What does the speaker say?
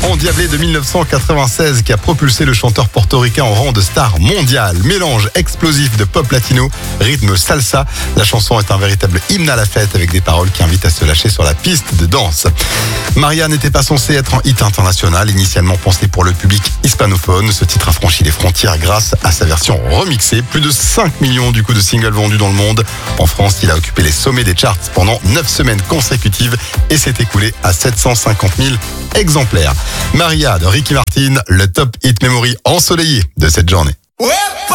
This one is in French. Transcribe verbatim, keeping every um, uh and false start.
endiablé de mille neuf cent quatre-vingt-seize qui a propulsé le chanteur portoricain au rang de star mondiale. Mélange explosif de pop latino, rythme salsa. La chanson est un véritable hymne à la fête avec des paroles qui invitent à se lâcher sur la piste de danse. Maria n'était pas censée être un hit international, initialement pensé pour le public hispanophone. Ce titre a franchi les frontières grâce à sa version remixée. Plus de cinq millions du coup de singles vendus dans le monde. En France, il a occupé les sommets des charts pendant neuf semaines consécutives et s'est écoulé à sept cent cinquante mille exemplaires. Maria de Ricky Martin, le top hit memory ensoleillé de cette journée. Ouais.